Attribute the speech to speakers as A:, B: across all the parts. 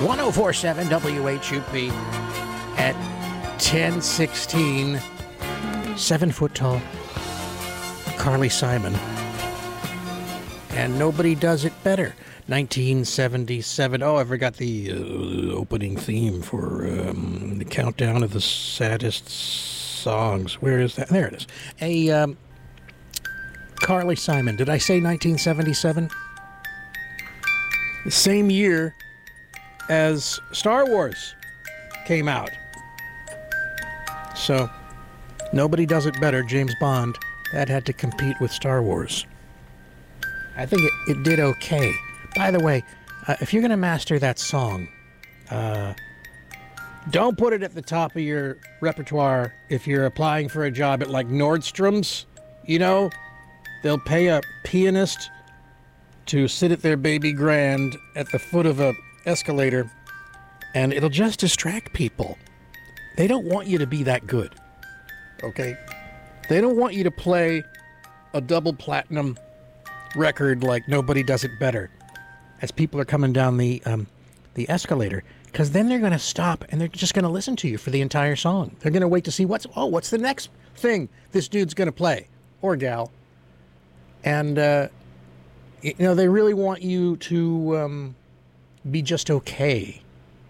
A: 1047 WHUP at 1016. 7 foot tall Carly Simon. And Nobody Does It Better. 1977. Oh, I forgot the opening theme for the countdown of the saddest songs. Where is that? There it is. Carly Simon. Did I say 1977? The same year as Star Wars came out. So, Nobody Does It Better, James Bond, that had to compete with Star Wars. I think it did okay. By the way, if you're going to master that song, don't put it at the top of your repertoire if you're applying for a job at like Nordstrom's. You know, they'll pay a pianist to sit at their baby grand at the foot of a escalator, and it'll just distract people. They don't want you to be that good, okay? They don't want you to play a double platinum record like Nobody Does It Better as people are coming down the escalator, because then they're going to stop and they're just going to listen to you for the entire song. They're going to wait to see what's the next thing this dude's going to play, or gal. And you know, they really want you to be just okay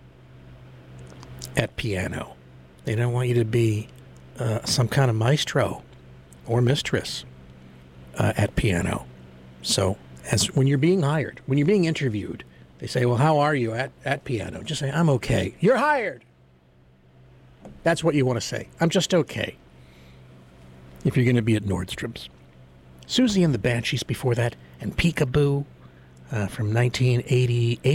A: at piano. They don't want you to be some kind of maestro or mistress at piano. So, when you're being hired, when you're being interviewed, they say, well, how are you at piano? Just say, I'm okay. You're hired. That's what you want to say. I'm just okay. If you're going to be at Nordstrom's. Susie and the Banshees before that, and Peekaboo from 1988.